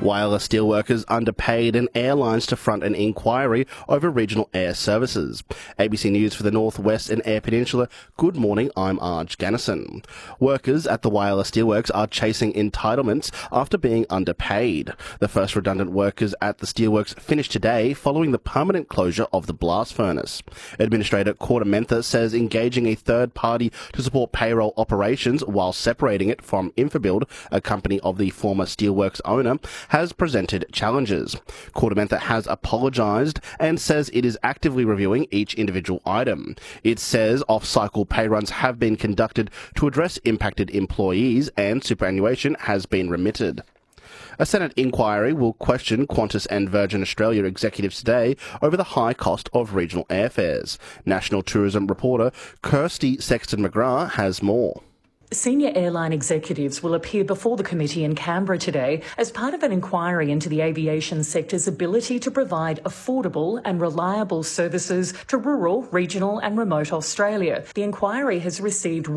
Wireless steelworkers underpaid and airlines to front an inquiry over regional air services. ABC News for the North West and Eyre Peninsula. Good morning, I'm Arj Gannison. Workers at the Wireless Steelworks are chasing entitlements after being underpaid. The first redundant workers at the steelworks finished today following the permanent closure of the blast furnace. Administrator Kortementha says engaging a third party to support payroll operations while separating it from Infobuild, a company of the former steelworks owner, has presented challenges. Kortementha has apologised and says it is actively reviewing each individual item. It says off-cycle pay runs have been conducted to address impacted employees and superannuation has been remitted. A Senate inquiry will question Qantas and Virgin Australia executives today over the high cost of regional airfares. National Tourism reporter Kirsty Sexton-McGrath has more. Senior airline executives will appear before the committee in Canberra today as part of an inquiry into the aviation sector's ability to provide affordable and reliable services to rural, regional and remote Australia. The inquiry has received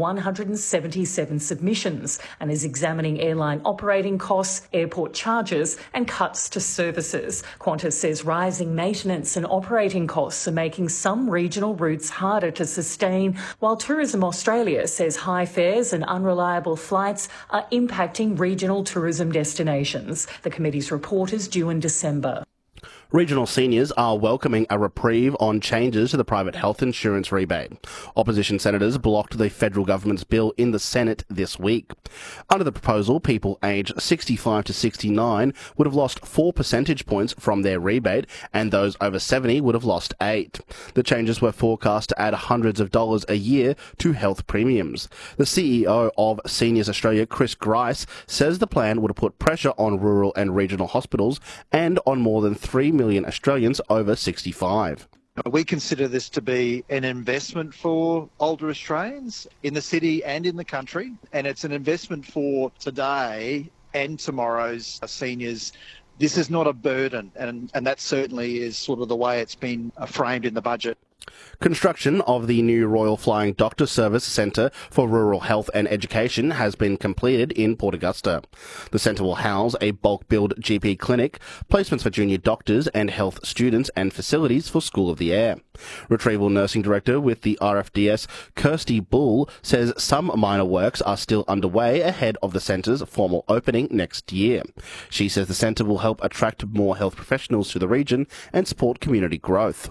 177 submissions and is examining airline operating costs, airport charges and cuts to services. Qantas says rising maintenance and operating costs are making some regional routes harder to sustain, while Tourism Australia says high fares and unreliable flights are impacting regional tourism destinations. The committee's report is due in December. Regional seniors are welcoming a reprieve on changes to the private health insurance rebate. Opposition senators blocked the federal government's bill in the Senate this week. Under the proposal, people aged 65 to 69 would have lost 4 percentage points from their rebate, and those over 70 would have lost 8. The changes were forecast to add hundreds of dollars a year to health premiums. The CEO of Seniors Australia, Chris Grice, says the plan would have put pressure on rural and regional hospitals and on more than 3 million Australians over 65. We consider this to be an investment for older Australians in the city and in the country, and it's an investment for today and tomorrow's seniors. This is not a burden, and that certainly is sort of the way it's been framed in the budget. Construction of the new Royal Flying Doctor Service Centre for Rural Health and Education has been completed in Port Augusta. The centre will house a bulk-billed GP clinic, placements for junior doctors and health students, and facilities for School of the Air. Retrieval Nursing Director with the RFDS, Kirsty Bull, says some minor works are still underway ahead of the centre's formal opening next year. She says the centre will help attract more health professionals to the region and support community growth.